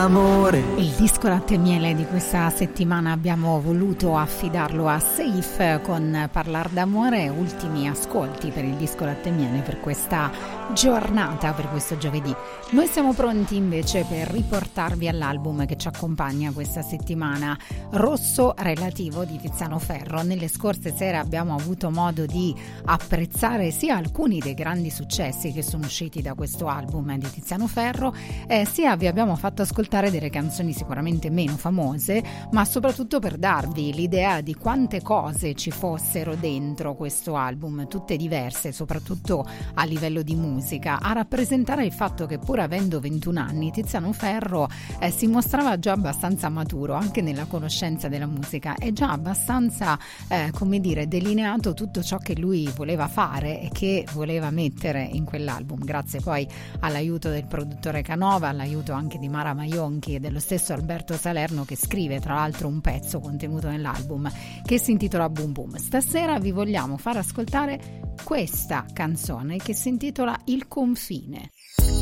Amore. Il disco Latte e Miele di questa settimana abbiamo voluto affidarlo a Safe con Parlar d'amore, ultimi ascolti per il disco Latte e Miele per questa giornata, per questo giovedì. Noi siamo pronti invece per riportarvi all'album che ci accompagna questa settimana, Rosso Relativo di Tiziano Ferro. Nelle scorse sere abbiamo avuto modo di apprezzare sia alcuni dei grandi successi che sono usciti da questo album di Tiziano Ferro, sia vi abbiamo fatto ascoltare delle canzoni sicuramente meno famose, ma soprattutto per darvi l'idea di quante cose ci fossero dentro questo album, tutte diverse, soprattutto a livello di musica, a rappresentare il fatto che pur avendo 21 anni Tiziano Ferro si mostrava già abbastanza maturo anche nella conoscenza della musica, è già abbastanza delineato tutto ciò che lui voleva fare e che voleva mettere in quell'album, grazie poi all'aiuto del produttore Canova, all'aiuto anche di Mara Maionchi e dello stesso Alberto Salerno, che scrive tra l'altro un pezzo contenuto nell'album che si intitola Boom Boom. Stasera vi vogliamo far ascoltare questa canzone che si intitola Il confine.